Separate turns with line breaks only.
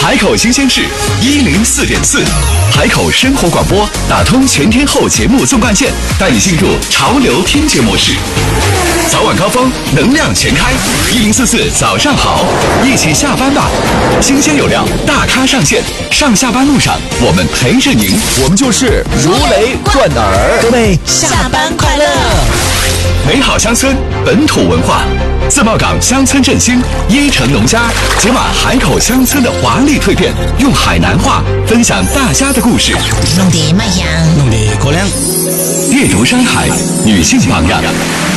海口新鲜事104.4，海口生活广播打通全天候节目纵贯线，带你进入潮流听觉模式。早晚高峰，能量全开，1044早上好，一起下班吧。新鲜有料，大咖上线，上下班路上我们陪着您，
我们就是如雷贯耳。
各位下班快乐！
美好乡村，本土文化。自贸港乡村振兴，椰城农家解码海口乡村的华丽蜕变，用海南话分享大家的故事。
弄得麦香，
弄得过凉。
阅读山海，女性榜样。